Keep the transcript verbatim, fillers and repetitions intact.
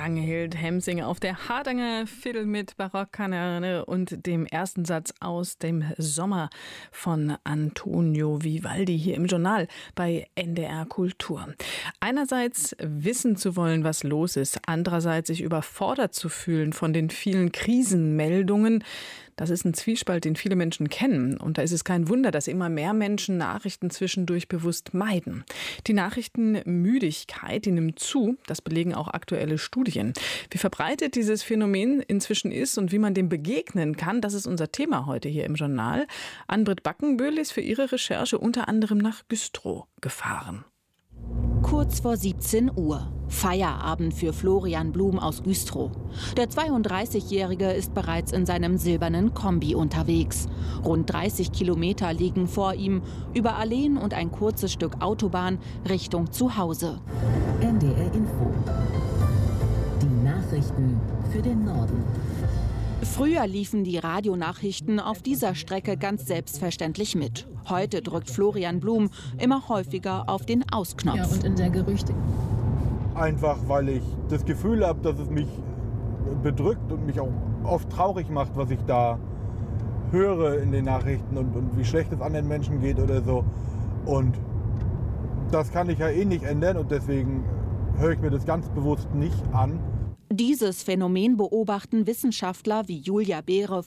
Ragnhild Hemsinger auf der Hardanger Fiddle mit Barockkanone und dem ersten Satz aus dem Sommer von Antonio Vivaldi hier im Journal bei N D R Kultur. Einerseits wissen zu wollen, was los ist, andererseits sich überfordert zu fühlen von den vielen Krisenmeldungen. Das ist ein Zwiespalt, den viele Menschen kennen. Und da ist es kein Wunder, dass immer mehr Menschen Nachrichten zwischendurch bewusst meiden. Die Nachrichtenmüdigkeit, die nimmt zu. Das belegen auch aktuelle Studien. Wie verbreitet dieses Phänomen inzwischen ist und wie man dem begegnen kann, das ist unser Thema heute hier im Journal. Ann-Britt Backenböhl ist für ihre Recherche unter anderem nach Güstrow gefahren. Kurz vor siebzehn Uhr. Feierabend für Florian Blum aus Güstrow. Der zweiunddreißigjährige ist bereits in seinem silbernen Kombi unterwegs. Rund dreißig Kilometer liegen vor ihm, über Alleen und ein kurzes Stück Autobahn Richtung Zuhause. N D R Info. Die Nachrichten für den Norden. Früher liefen die Radionachrichten auf dieser Strecke ganz selbstverständlich mit. Heute drückt Florian Blum immer häufiger auf den Ausknopf. Ja, und in der Gerüchte. Einfach, weil ich das Gefühl habe, dass es mich bedrückt und mich auch oft traurig macht, was ich da höre in den Nachrichten und, und wie schlecht es anderen Menschen geht oder so. Und das kann ich ja eh nicht ändern und deswegen höre ich mir das ganz bewusst nicht an. Dieses Phänomen beobachten Wissenschaftler wie Julia Beere